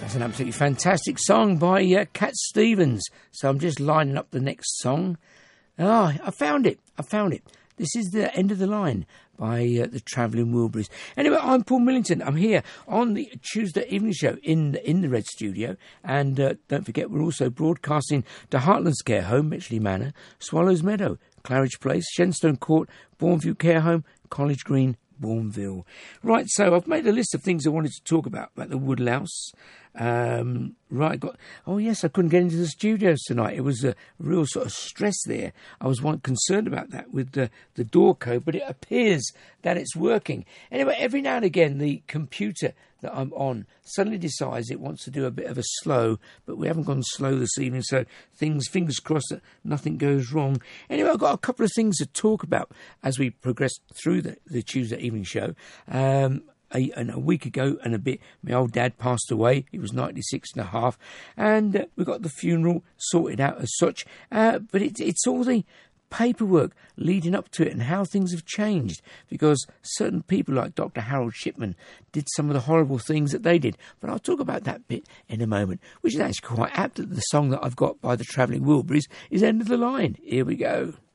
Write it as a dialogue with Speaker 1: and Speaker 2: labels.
Speaker 1: That's an absolutely fantastic song by Cat Stevens. So I'm just lining up the next song. Ah, I found it. This is The End of the Line by the Travelling Wilburys. Anyway, I'm Paul Millington. I'm here on the Tuesday evening show in the Red Studio. And don't forget, we're also broadcasting to Heartlands Care Home, Mitchley Manor, Swallows Meadow, Claridge Place, Shenstone Court, Bourneview Care Home, College Green, Bourneville. Right, so I've made a list of things I wanted to talk about the Woodlouse. I couldn't get into the studios tonight. It was a real sort of stress there. I was concerned about that with the door code, but it appears that it's working. Anyway, every now and again, the computer that I'm on suddenly decides it wants to do a bit of a slow, but we haven't gone slow this evening, so fingers crossed that nothing goes wrong. Anyway, I've got a couple of things to talk about as we progress through the Tuesday evening show. A week ago and a bit, my old dad passed away. He was 96 and a half, and we got the funeral sorted out as such. But it's all the paperwork leading up to it and how things have changed, because certain people like Dr. Harold Shipman did some of the horrible things that they did. But I'll talk about that bit in a moment, which is actually quite apt that the song that I've got by the Travelling Wilburys is End of the Line. Here we go.